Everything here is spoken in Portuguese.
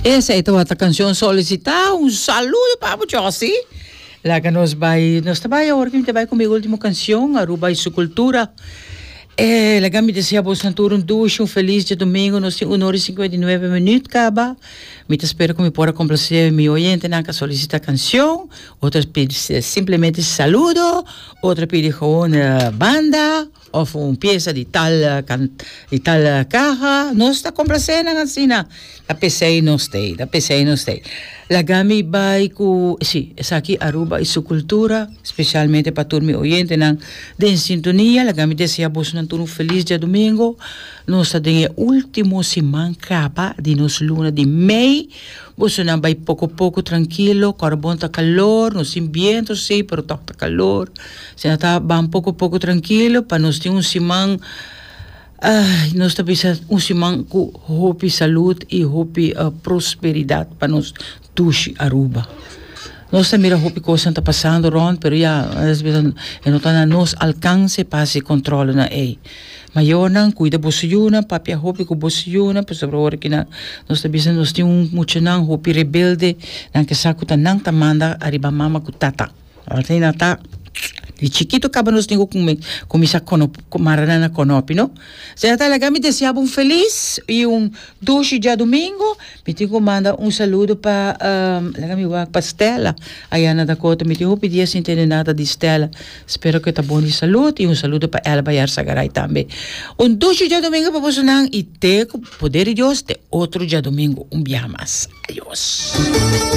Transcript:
Essa é a canção solicitar. Um saludo para o Josi. Lá que nós trabalhamos agora que vai comigo a última canção, Aruba e sua cultura. Lá que me desejamos um ducho, feliz de domingo, nós temos 1h59 acaba. Me espero que me possa complacer meu oyente na que solicita a canção. Outras pedem simplesmente saludo, outra pedem uma banda, ou uma peça de tal carro. Nós está complacendo assim, a PC não tem, La Gami vai com, sim, essa aqui Aruba e sua cultura, especialmente para turma oyente em sintonia. La Gami deseja você um feliz dia domingo. Nós temos o último semana de nossa luna de mês. Você não vai pouco a pouco tranquilo, carbon está calor, nós temos vento sim, pero está calor. Se não está bem pouco a pouco tranquilo, para nós ter semana. Nós estamos semana com hope saúde e hope prosperidade para nós tuxi Aruba. Nós também hope coisa está passando rond, pero às vezes não está na nosso alcance para se controlar na mas eu não cuida bosiyuna, papi hope com bosiyuna, para sobre hora que nós temos muito não hope rebelde, não que saco tá não tá manda arriba mama com tata. Até na tá de chiquito acaba nos tenho com essa marana conopi, não? Se até lá me deseja feliz e doce dia domingo, me tenho manda saludo para lá me vai para Stella, aí na Dakota, me tenho pedir sem ter nada de Stella. Espero que tá bom de saúde e saludo para ela Bayar Sagaray também. Doce dia domingo para você não e ter poder de Deus, outro dia domingo dia mais. Adiós.